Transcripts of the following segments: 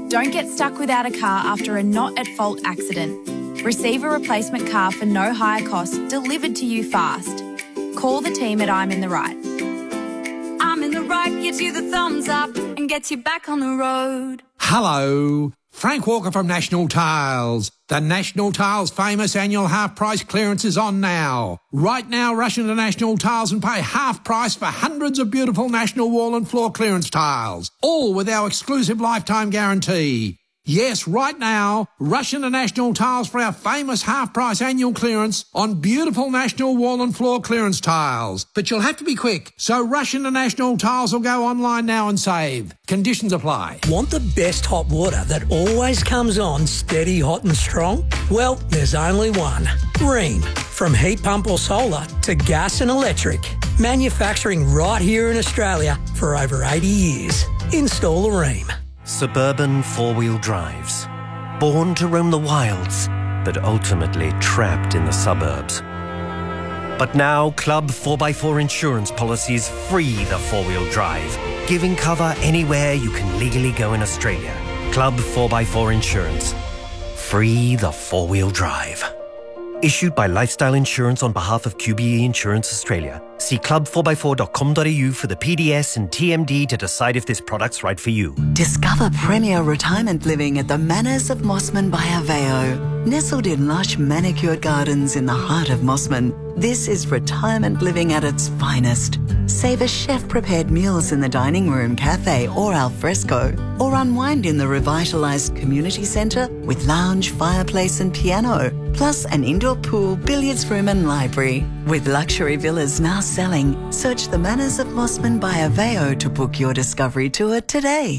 Don't get stuck without a car after a not-at-fault accident. Receive a replacement car for no higher cost delivered to you fast. Call the team at I'm in the Right. I'm in the Right gives you the thumbs up and gets you back on the road. Hello, Frank Walker from National Tiles. The National Tiles famous annual half-price clearance is on now. Right now, rush into National Tiles and pay half price for hundreds of beautiful national wall and floor clearance tiles, all with our exclusive lifetime guarantee. Yes, right now, rush into National Tiles for our famous half-price annual clearance on beautiful national wall and floor clearance tiles. But you'll have to be quick, so rush into National Tiles or go online now and save. Conditions apply. Want the best hot water that always comes on steady, hot and strong? Well, there's only one. Rheem. From heat pump or solar to gas and electric. Manufacturing right here in Australia for over 80 years. Install a Rheem. Suburban four-wheel drives. Born to roam the wilds, but ultimately trapped in the suburbs. But now, Club 4x4 insurance policies free the four-wheel drive, giving cover anywhere you can legally go in Australia. Club 4x4 Insurance. Free the four-wheel drive. Issued by Lifestyle Insurance on behalf of QBE Insurance Australia. See club4x4.com.au for the PDS and TMD to decide if this product's right for you. Discover premier retirement living at the Manors of Mossman by Aveo. Nestled in lush manicured gardens in the heart of Mossman, this is retirement living at its finest. Savour chef-prepared meals in the dining room, cafe or al fresco, or unwind in the revitalised community centre with lounge, fireplace and piano, plus an indoor pool, billiards room and library. With luxury villas now selling, search the Manors of Mossman by Aveo to book your discovery tour today.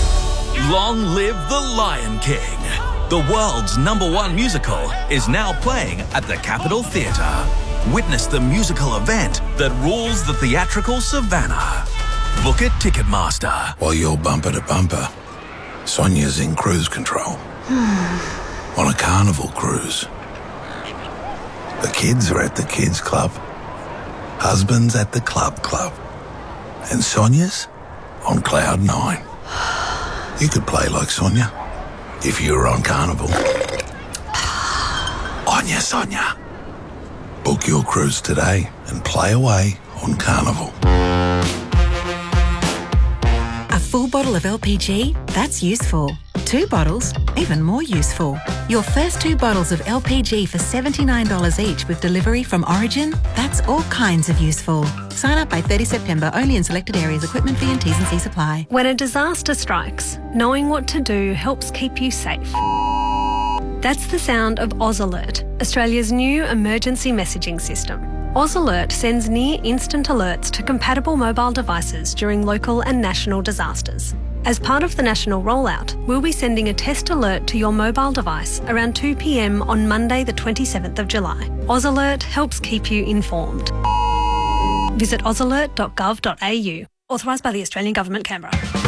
Long live the Lion King! The world's #1 musical is now playing at the Capitol Theatre. Witness the musical event that rules the theatrical savannah. Book at Ticketmaster. While you're bumper to bumper, Sonia's in cruise control. On a carnival cruise. The kids are at the kids club. Husband's at the club. And Sonia's on cloud 9. You could play like Sonia if you were on Carnival. Onya, Sonia. Book your cruise today and play away on Carnival. A full bottle of LPG? That's useful. 2 bottles? Even more useful. Your first 2 bottles of LPG for $79 each with delivery from Origin? That's all kinds of useful. Sign up by 30 September only in selected areas. Equipment fee and T's and C's apply. When a disaster strikes, knowing what to do helps keep you safe. That's the sound of Oz Alert, Australia's new emergency messaging system. Oz Alert sends near-instant alerts to compatible mobile devices during local and national disasters. As part of the national rollout, we'll be sending a test alert to your mobile device around 2 p.m. on Monday the 27th of July. Oz Alert helps keep you informed. Visit ozalert.gov.au. Authorised by the Australian Government, Canberra.